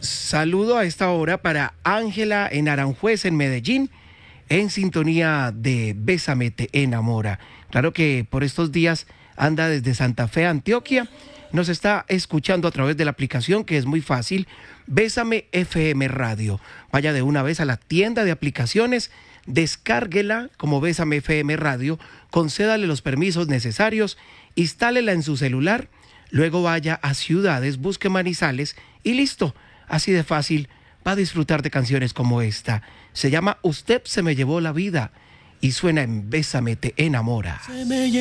Saludo a esta hora para Ángela en Aranjuez, en Medellín, en sintonía de Bésame te enamora. Claro que por estos días anda desde Santa Fe, Antioquia. Nos está escuchando a través de la aplicación que es muy fácil, Bésame FM Radio. Vaya de una vez a la tienda de aplicaciones, descárguela como Bésame FM Radio, concédale los permisos necesarios, instálela en su celular, luego vaya a Ciudades, busque Manizales y listo. Así de fácil va a disfrutar de canciones como esta. Se llama Usted se me llevó la vida y suena en Bésame te enamora.